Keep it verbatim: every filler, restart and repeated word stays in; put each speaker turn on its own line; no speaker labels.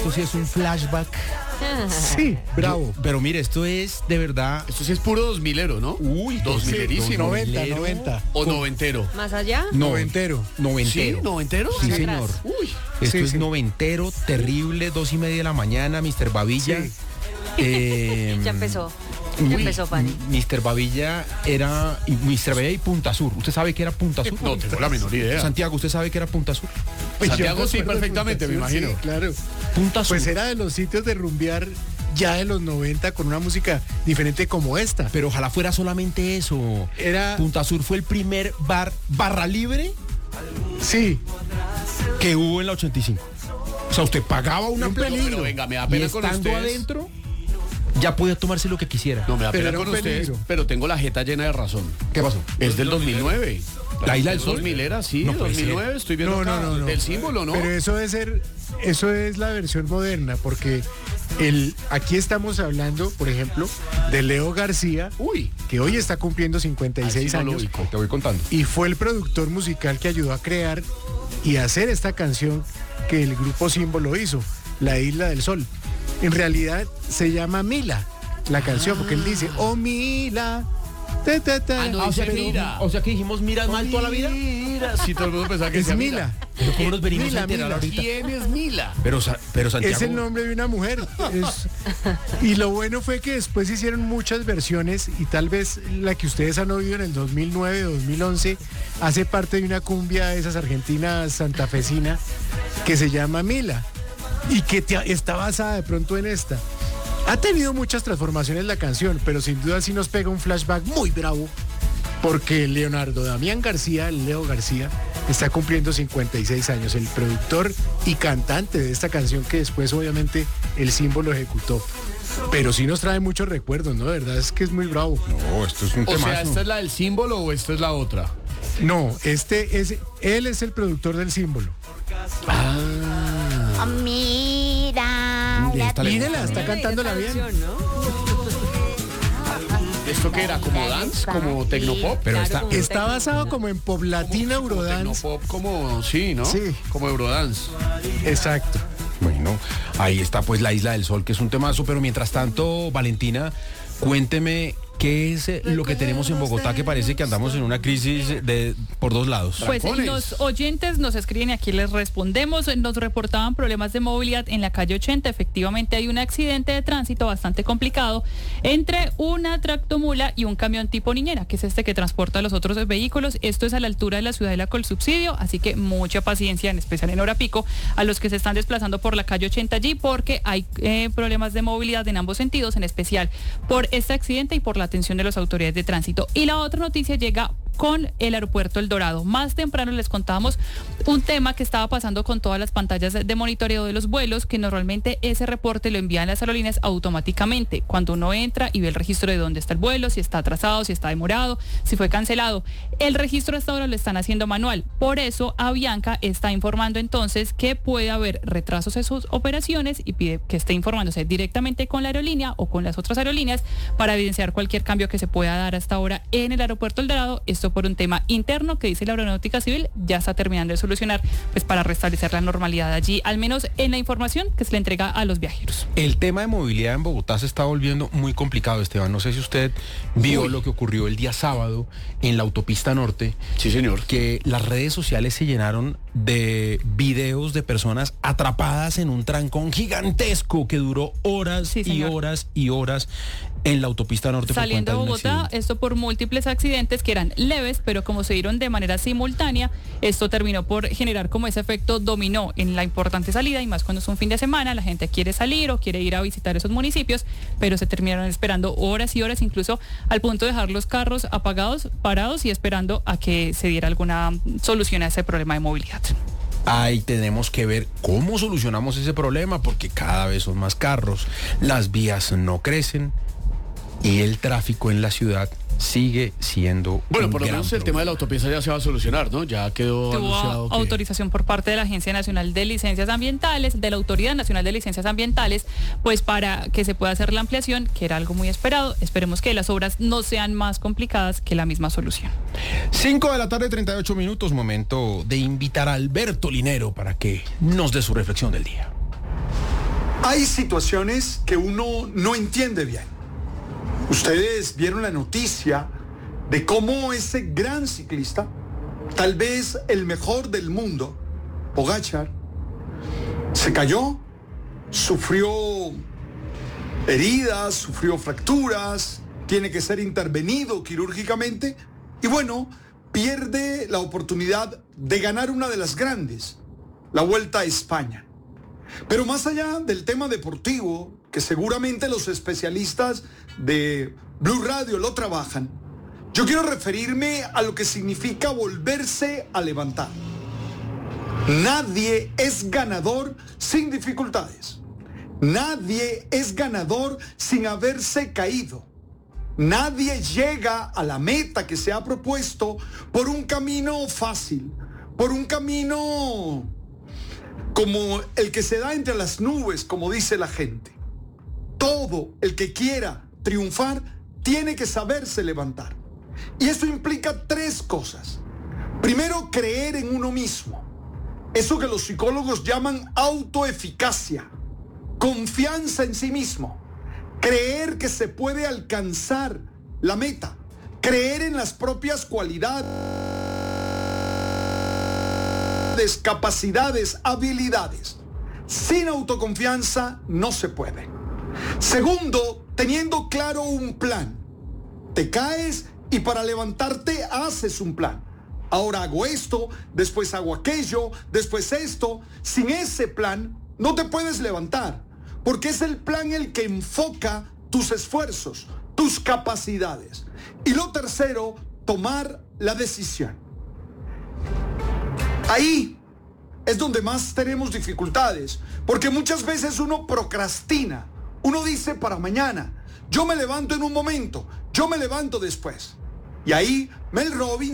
esto sí es un flashback.
Sí, bravo.
Yo, pero mire, esto es de verdad.
Esto sí es puro dos milero, ¿no?
Uy,
dos milerísimo.
noventa, noventa.
O noventero.
¿Más allá?
No,
Noventero.
Noventero.
¿Sí? ¿Noventero?
Sí,
Más
señor.
atrás.
Uy.
Esto
Sí,
es
sí.
noventero, terrible, dos y media de la mañana, mister Babilla.
Sí.
Eh,
Ya empezó.
uy,
Ya empezó, Pani.
mister Babilla era. y mister Babilla y Punta Sur. ¿Usted sabe qué era Punta Sur?
No tengo la menor idea.
Santiago, ¿usted sabe qué era Punta Sur?
Pues yo
Santiago
me
sí,
acuerdo de
perfectamente, me
Punta Sur,
imagino.
sí, claro.
Punta Sur.
Pues era de los sitios de rumbear ya de los noventa con una música diferente como esta.
Pero ojalá fuera solamente eso.
Era,
Punta Sur fue el primer bar barra libre
sí,
que hubo en la ochenta y cinco. O sea, usted pagaba una
Un
plata
peligro.
Pero venga, me da
y
pena con
estando
ustedes.
adentro ya podía tomarse lo que quisiera.
No, me da
Pero
pena
era
con
un
ustedes,
peligro.
pero tengo la jeta llena de razón.
¿Qué pasó?
Es del dos mil nueve.
¿La Isla del Sol?
dos mil era, sí,
No puede
dos mil nueve, estoy viendo
No, no,
acá,
no, no.
del símbolo, ¿no?
pero eso debe ser, eso es la versión moderna, porque el, aquí estamos hablando, por ejemplo, de Leo García,
Uy,
que hoy está cumpliendo cincuenta y
así
seis
no lo
años,
ubico.
Te voy contando.
y fue el productor musical que ayudó a crear y hacer esta canción que el grupo Símbolo hizo, La Isla del Sol. En realidad se llama Mila, la canción, porque él dice, oh Mila, ta, ta, ta.
Ah, no,
Ah, o, sea
dice
que,
Mira.
o sea que dijimos miras mal toda la vida.
Mira, sí, todo el mundo pensaba que
Es
decía
Mila.
Pero ¿cómo nos venimos
Mila,
a enterar
Mila.
ahorita?
¿Quién es Mila?
Pero, Sa- pero Santiago.
Es el nombre de una mujer. Es- y lo bueno fue que después hicieron muchas versiones y tal vez la que ustedes han oído en el dos mil nueve, dos mil once, hace parte de una cumbia de esas argentinas santafesina que se llama Mila y que te- está basada de pronto en esta. Ha tenido muchas transformaciones la canción, pero sin duda sí nos pega un flashback muy bravo porque Leonardo Damián García, Leo García, está cumpliendo cincuenta y seis años, el productor y cantante de esta canción que después obviamente el Símbolo ejecutó. Pero sí nos trae muchos recuerdos, ¿no? De verdad es que es muy bravo.
No, esto es un
O
temazo.
sea, ¿esta es la del símbolo o esta es la otra?
No, este es, él es el productor del Símbolo.
Ah, mira.
Y esta le
Mírela,
gusta,
está
¿no?
cantándola bien.
¿Esto qué era? ¿Como dance? ¿Como tecnopop?
Pero está-
como
Está
tecno.
basado como en pop latina,
Como
eurodance.
Tecnopop, como, sí, ¿no?
Sí.
Como Eurodance.
Exacto.
Bueno, ahí está pues la Isla del Sol, que es un temazo, pero mientras tanto, Valentina, cuénteme qué es eh, lo que tenemos en Bogotá, que parece que andamos en una crisis de por dos lados.
Pues
Trancones.
los oyentes nos escriben y aquí les respondemos. Nos reportaban problemas de movilidad en la calle ochenta. Efectivamente hay un accidente de tránsito bastante complicado entre una tractomula y un camión tipo niñera, que es este que transporta a los otros vehículos. Esto es a la altura de la ciudad de la Colsubsidio, así que mucha paciencia, en especial en hora pico, a los que se están desplazando por la calle ochenta allí, porque hay eh, problemas de movilidad en ambos sentidos, en especial por este accidente y por la atención de las autoridades de tránsito. Y la otra noticia llega con el aeropuerto El Dorado. Más temprano les contábamos un tema que estaba pasando con todas las pantallas de monitoreo de los vuelos, que normalmente ese reporte lo envían las aerolíneas automáticamente cuando uno entra y ve el registro de dónde está el vuelo, si está atrasado, si está demorado, si fue cancelado. El registro hasta ahora lo están haciendo manual. Por eso Avianca está informando entonces que puede haber retrasos en sus operaciones y pide que esté informándose directamente con la aerolínea o con las otras aerolíneas para evidenciar cualquier cambio que se pueda dar hasta ahora en el aeropuerto El Dorado. Esto por un tema interno que dice la Aeronáutica Civil ya está terminando de solucionar, pues para restablecer la normalidad allí, al menos en la información que se le entrega a los viajeros.
El tema de movilidad en Bogotá se está volviendo muy complicado, Esteban. No sé si usted vio
Uy.
lo que ocurrió el día sábado en la autopista norte,
Sí, señor.
que las redes sociales se llenaron de videos de personas atrapadas en un trancón gigantesco que duró horas
Sí,
y
señor.
horas y horas en la autopista norte. por
Saliendo de
cuenta un
Bogotá,
accidente.
esto por múltiples accidentes que eran leves, pero como se dieron de manera simultánea, esto terminó por generar como ese efecto dominó en la importante salida, y más cuando es un fin de semana, la gente quiere salir o quiere ir a visitar esos municipios, pero se terminaron esperando horas y horas, incluso al punto de dejar los carros apagados, parados y esperando a que se diera alguna solución a ese problema de movilidad.
Ahí tenemos que ver cómo solucionamos ese problema, porque cada vez son más carros, las vías no crecen y el tráfico en la ciudad sigue siendo
Bueno,
un
por lo
gran
menos el tema
problema.
de la autopista ya se va a solucionar, ¿no? Ya quedó
Tuvo
anunciado que...
autorización por parte de la Agencia Nacional de Licencias Ambientales, de la Autoridad Nacional de Licencias Ambientales, pues para que se pueda hacer la ampliación, que era algo muy esperado. Esperemos que las obras no sean más complicadas que la misma solución.
cinco de la tarde, treinta y ocho minutos, momento de invitar a Alberto Linero para que nos dé su reflexión del día.
Hay situaciones que uno no entiende bien. Ustedes vieron la noticia de cómo ese gran ciclista, tal vez el mejor del mundo, Pogačar, se cayó, sufrió heridas, sufrió fracturas, tiene que ser intervenido quirúrgicamente y bueno, pierde la oportunidad de ganar una de las grandes, la Vuelta a España. Pero más allá del tema deportivo, que seguramente los especialistas de Blue Radio lo trabajan, yo quiero referirme a lo que significa volverse a levantar. Nadie es ganador sin dificultades. Nadie es ganador sin haberse caído. Nadie llega a la meta que se ha propuesto por un camino fácil, por un camino como el que se da entre las nubes, como dice la gente. Todo el que quiera triunfar tiene que saberse levantar. Y eso implica tres cosas. Primero, creer en uno mismo. Eso que los psicólogos llaman autoeficacia. Confianza en sí mismo. Creer que se puede alcanzar la meta. Creer en las propias cualidades, capacidades, habilidades. Sin autoconfianza no se puede. Segundo, teniendo claro un plan. Te caes y para levantarte haces un plan. Ahora hago esto, después hago aquello, después esto. Sin ese plan no te puedes levantar, porque es el plan el que enfoca tus esfuerzos, tus capacidades. Y lo tercero, tomar la decisión. Ahí es donde más tenemos dificultades, porque muchas veces uno procrastina. Uno dice para mañana, yo me levanto en un momento, yo me levanto después. Y ahí Mel Robbins